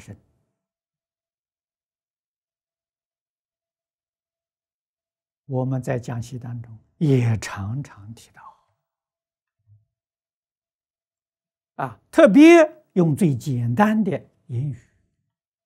生。我们在讲习当中也常常提到，特别用最简单的言语